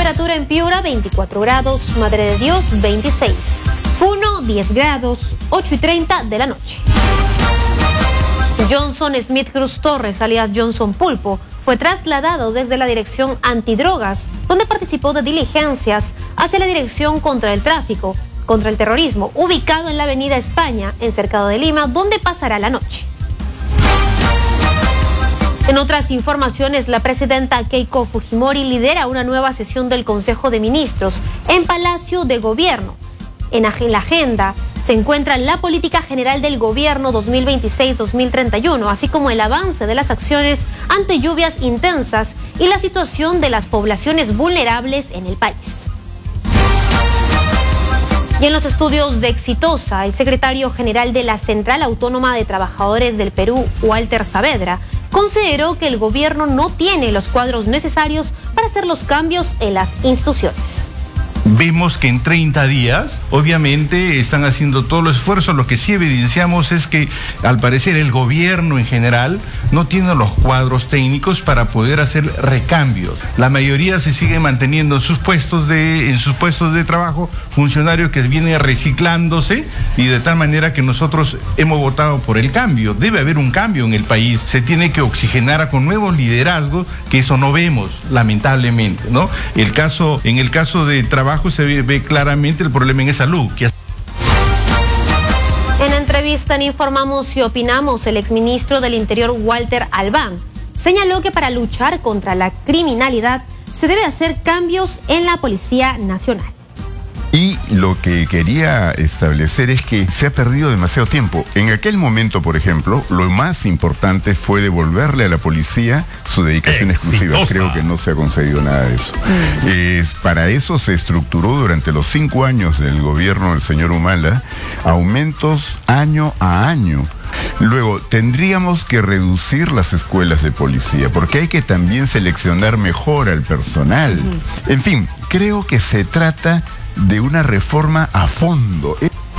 temperatura en Piura 24 grados, Madre de Dios 26, Puno 10 grados, 8:30 de la noche. Johnson Smith Cruz Torres, alias Johnson Pulpo, fue trasladado desde la Dirección Antidrogas, donde participó de diligencias, hacia la Dirección contra el Tráfico, contra el Terrorismo, ubicado en la Avenida España, en Cercado de Lima, donde pasará la noche. En otras informaciones, la presidenta Keiko Fujimori lidera una nueva sesión del Consejo de Ministros en Palacio de Gobierno. En la agenda se encuentra la política general del gobierno 2026-2031, así como el avance de las acciones ante lluvias intensas y la situación de las poblaciones vulnerables en el país. Y en los estudios de Exitosa, el secretario general de la Central Autónoma de Trabajadores del Perú, Walter Saavedra, consideró que el gobierno no tiene los cuadros necesarios para hacer los cambios en las instituciones. Vemos que en 30 días, obviamente, están haciendo todos los esfuerzos. Lo que sí evidenciamos es que, al parecer, el gobierno en general no tiene los cuadros técnicos para poder hacer recambios. La mayoría se sigue manteniendo en sus puestos de trabajo, funcionarios que vienen reciclándose, y de tal manera que nosotros hemos votado por el cambio. Debe haber un cambio en el país. Se tiene que oxigenar con nuevos liderazgos, que eso no vemos, lamentablemente, ¿no? En el caso de trabajo, se ve claramente el problema en salud. En entrevista en Informamos y Opinamos, el exministro del Interior, Walter Albán, señaló que para luchar contra la criminalidad se debe hacer cambios en la Policía Nacional. Y lo que quería establecer es que se ha perdido demasiado tiempo. En aquel momento, por ejemplo, lo más importante fue devolverle a la policía su dedicación exclusiva. Creo que no se ha conseguido nada de eso. Para eso se estructuró durante los 5 años del gobierno del señor Humala aumentos año a año. Luego, tendríamos que reducir las escuelas de policía, porque hay que también seleccionar mejor al personal. En fin, creo que se trata de una reforma a fondo.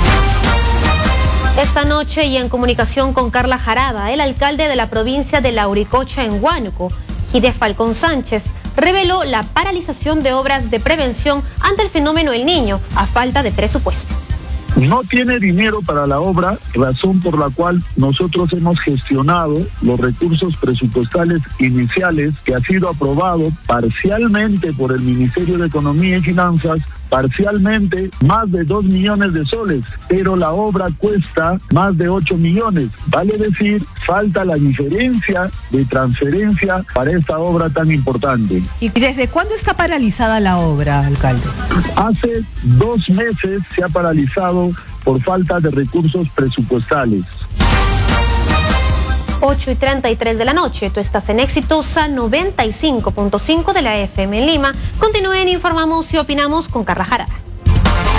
Esta noche, y en comunicación con Carla Jarada, el alcalde de la provincia de Lauricocha, en Huánuco, Gide Falcón Sánchez, reveló la paralización de obras de prevención ante el fenómeno El Niño, a falta de presupuesto. No tiene dinero para la obra, razón por la cual nosotros hemos gestionado los recursos presupuestales iniciales que ha sido aprobado parcialmente por el Ministerio de Economía y Finanzas, parcialmente más de 2 millones de soles, pero la obra cuesta más de 8 millones. Vale decir, falta la diferencia de transferencia para esta obra tan importante. ¿Y desde cuándo está paralizada la obra, alcalde? Hace 2 meses se ha paralizado por falta de recursos presupuestales. 8:33 de la noche. Tú estás en Exitosa 95.5 de la FM en Lima. Continúen, Informamos y Opinamos con Carla Jarada.